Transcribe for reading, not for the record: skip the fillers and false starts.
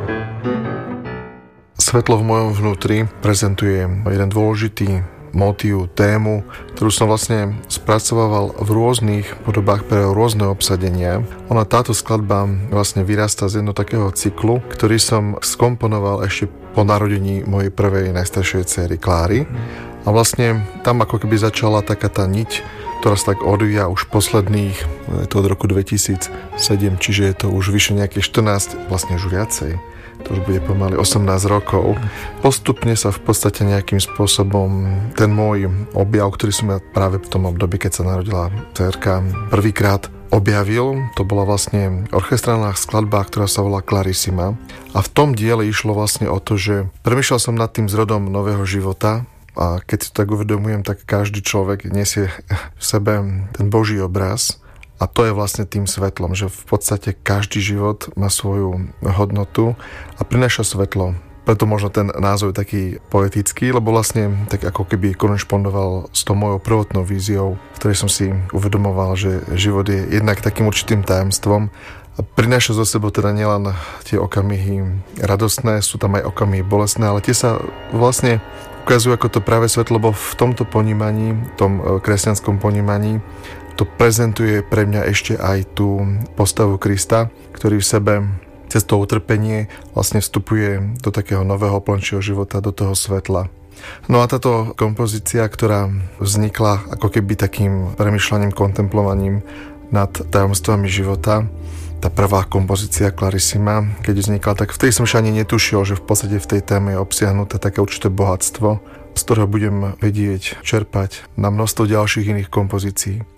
Svetlo v mojom vnútri prezentuje jeden dôležitý motív, tému, ktorú som vlastne spracovával v rôznych podobách pre rôzne obsadenia. Táto skladba vlastne vyrastá z jedného takého cyklu, ktorý som skomponoval ešte po narodení mojej prvej najstaršej dcery Kláry. A vlastne tam ako keby začala taká tá niť, ktorá sa tak odvíja už posledných, je to od roku 2007, čiže je to už vyše nejaké 14, vlastne už viacej. To už bude pomaly 18 rokov. Postupne sa v podstate nejakým spôsobom ten môj objav, ktorý som ja práve v tom období, keď sa narodila dcerka, prvýkrát objavil. To bola vlastne orchestrálna skladba, ktorá sa volá Clarissima. A v tom diele išlo vlastne o to, že premýšľal som nad tým zrodom nového života. A keď si to tak uvedomujem, tak každý človek nesie v sebe ten Boží obraz. A to je vlastne tým svetlom, že v podstate každý život má svoju hodnotu a prináša svetlo. Preto možno ten názov je taký poetický, lebo vlastne tak ako keby korešpondoval s tou mojou prvotnou víziou, v ktorej som si uvedomoval, že život je jednak takým určitým tajomstvom a prináša zo sebou teda nielen tie okamihy radostné, sú tam aj okamihy bolestné, ale tie sa vlastne ukazujú ako to práve svetlo, lebo v tomto ponímaní, tom kresťanskom ponímaní, to prezentuje pre mňa ešte aj tú postavu Krista, ktorý v sebe cez to utrpenie vlastne vstupuje do takého nového plnšieho života, do toho svetla. No a táto kompozícia, ktorá vznikla ako keby takým premýšľaním, kontemplovaním nad tajomstvami života, tá prvá kompozícia Clarissima, keď vznikla, tak vtedy som ešte ani netušil, že v podstate v tej téme je obsiahnuté také určité bohatstvo, z ktorého budem vedieť čerpať na množstvo ďalších iných kompozícií.